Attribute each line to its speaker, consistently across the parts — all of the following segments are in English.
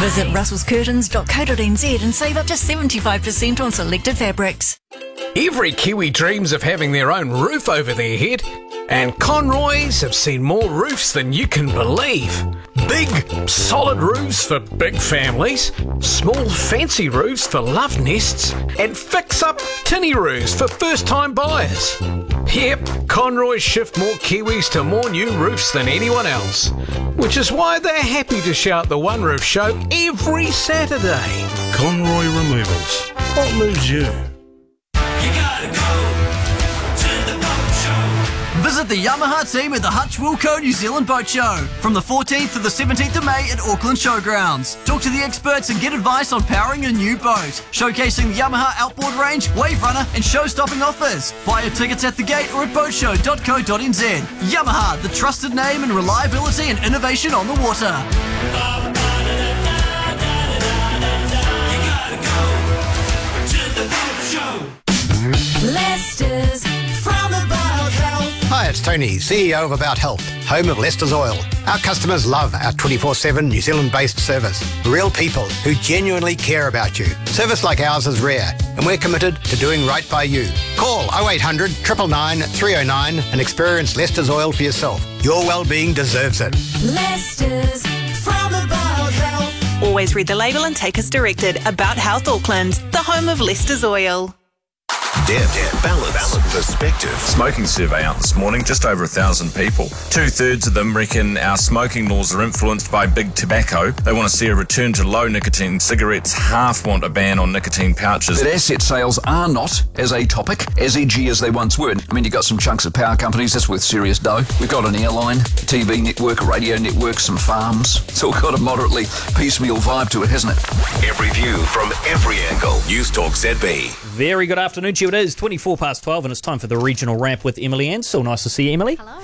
Speaker 1: Visit russellscurtains.co.nz and save up to 75% on selected fabrics.
Speaker 2: Every Kiwi dreams of having their own roof over their head, and Conroy's have seen more roofs than you can believe. Big, solid roofs for big families, small, fancy roofs for love nests, and fix-up tinny roofs for first-time buyers. Yep, Conroy's shift more Kiwis to more new roofs than anyone else, which is why they're happy to shout the One Roof Show every Saturday.
Speaker 3: Conroy Removals. What moves you?
Speaker 4: Visit the Yamaha team at the Hutch Wilco New Zealand Boat Show from the 14th to the 17th of May at Auckland Showgrounds. Talk to the experts and get advice on powering a new boat. Showcasing the Yamaha outboard range, wave runner and show-stopping offers. Buy your tickets at the gate or at boatshow.co.nz. Yamaha, the trusted name in reliability and innovation on the water.
Speaker 1: Leicester's from About Health.
Speaker 5: Hi, it's Tony, CEO of About Health, home of Leicester's Oil. Our customers love our 24/7 New Zealand-based service. Real people who genuinely care about you. Service like ours is rare, and we're committed to doing right by you. Call 0800 999 309 and experience Leicester's Oil for yourself. Your well-being deserves it.
Speaker 1: Leicester's from About Health.
Speaker 6: Always read the label and take as directed. About Health Auckland, the home of Leicester's Oil.
Speaker 7: Depth, balance, perspective.
Speaker 8: Smoking survey out this morning, just over 1,000 people. 2/3 of them reckon our smoking laws are influenced by big tobacco. They want to see a return to low nicotine cigarettes. Half want a ban on nicotine pouches.
Speaker 9: That asset sales are not, as a topic, as edgy as they once were. I mean, you've got some chunks of power companies, that's worth serious dough. We've got an airline, a TV network, a radio network, some farms. It's all got a moderately piecemeal vibe to it, hasn't it?
Speaker 7: Every view from every angle. News Talk ZB.
Speaker 10: Very good afternoon to you. It is 24 past 12 and it's time for the regional wrap with Emily Ann. So nice to see you, Emily.
Speaker 11: Hello.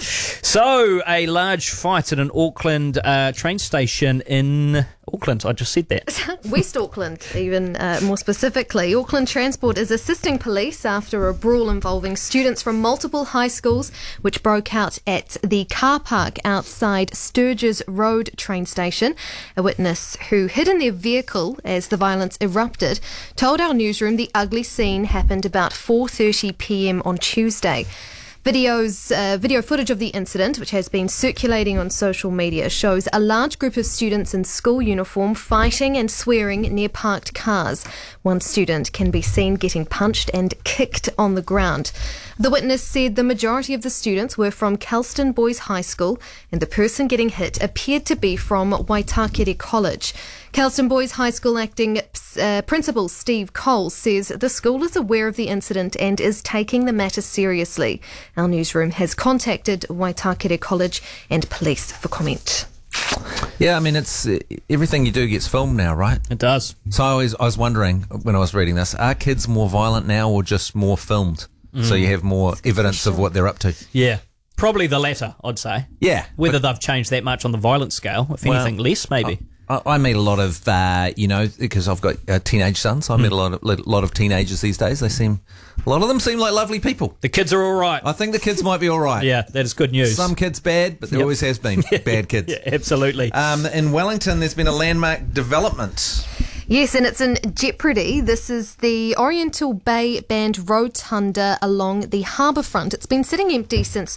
Speaker 10: So, a large fight at an Auckland train station in Auckland. I just said that.
Speaker 11: West Auckland, even more specifically. Auckland Transport is assisting police after a brawl involving students from multiple high schools, which broke out at the car park outside Sturgis Road train station. A witness who hid in their vehicle as the violence erupted told our newsroom the ugly scene happened about 4:30 p.m. on Tuesday. Video footage of the incident, which has been circulating on social media, shows a large group of students in school uniform fighting and swearing near parked cars. One student can be seen getting punched and kicked on the ground. The witness said the majority of the students were from Kelston Boys High School and the person getting hit appeared to be from Waitakere College. Kelston Boys High School acting principal Steve Cole says the school is aware of the incident and is taking the matter seriously. Our newsroom has contacted Waitakere College and police for comment.
Speaker 12: Yeah, I mean, it's everything you do gets filmed now, right?
Speaker 10: It does.
Speaker 12: So I was wondering when I was reading this, are kids more violent now or just more filmed? So you have more evidence of what they're up to?
Speaker 10: Yeah. Probably the latter, I'd say.
Speaker 12: Yeah.
Speaker 10: Whether they've changed that much on the violence scale, if anything less, maybe.
Speaker 12: I meet a lot of, because I've got teenage sons, I meet a lot of teenagers these days. A lot of them seem like lovely people.
Speaker 10: The kids are all right.
Speaker 12: I think the kids might be all right.
Speaker 10: Yeah, that is good news.
Speaker 12: Some kids bad, but there always has been bad kids.
Speaker 10: Yeah, absolutely.
Speaker 12: In Wellington, there's been a landmark development.
Speaker 11: Yes, and it's in jeopardy. This is the Oriental Bay Band Rotunda along the harbourfront. It's been sitting empty since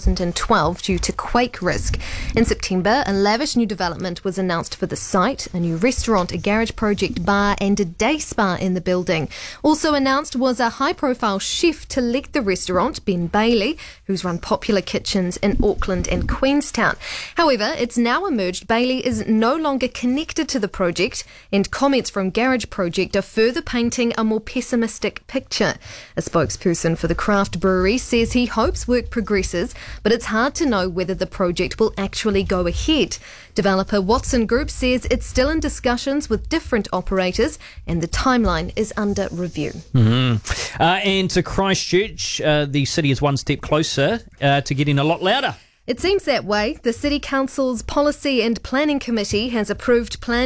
Speaker 11: 2012 due to quake risk. In September, a lavish new development was announced for the site, a new restaurant, a garage project bar and a day spa in the building. Also announced was a high-profile chef to lead the restaurant, Ben Bailey, who's run popular kitchens in Auckland and Queenstown. However, it's now emerged Bailey is no longer connected to the project, and comments from Garage Project are further painting a more pessimistic picture. A spokesperson for the craft brewery says he hopes work progresses, but it's hard to know whether the project will actually go ahead. Developer Watson Group says it's still in discussions with different operators and the timeline is under review.
Speaker 10: And to Christchurch, the city is one step closer to getting a lot louder.
Speaker 11: It seems that way. The City Council's Policy and Planning Committee has approved plans